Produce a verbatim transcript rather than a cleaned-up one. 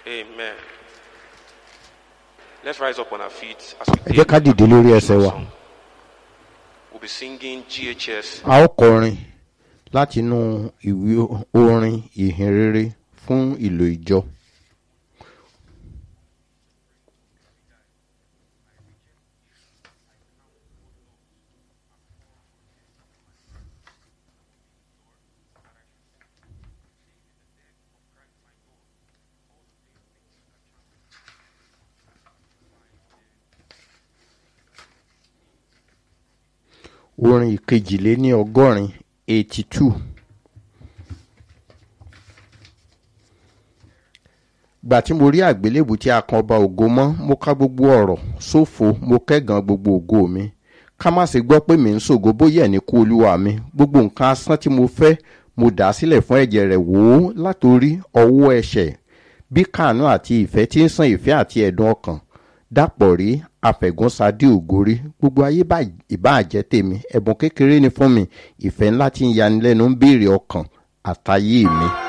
Amen. Let's rise up on our feet as we ẹ jẹ́ ká dìde lórí ẹsẹ̀ wa. We'll be singing G H S. A ó kọrin láti inú ìwé orin ìhìn rere fún ìlò ìjọ. Orin ìkejìléní ọgọ́rin eighty two. Gbà tí mo rí àgbélébù tí a kan ọba ògo mọ́, mo ká gbogbo ọ̀rọ̀ sófo, mo kẹ́gàn gbogbo ògo mi. Ká má ṣe gbọ́ pé mi ń ṣògo bóyá ẹni kú olúwa mi. Gbogbo nǹkan asán tí mo fẹ́, mo dà sílẹ̀ fún ẹ̀jẹ̀ rẹ̀ wò ó látorí ọwọ́ ẹ̀ṣẹ̀. Bí kàánú àti ìfẹ́ tí ń sàn ìfẹ́ àti ẹ̀dùn ọkàn. Dàpọ̀ rí àfẹ̀gúnsadé ògórí, gbogbo ayé ìbáàjẹ́ tèmi, ẹ̀bùn kékeré ni fún mi, ìfẹ́ ńlá tí ń yanilẹ́nu ń béèrè ọkàn àtayé mi.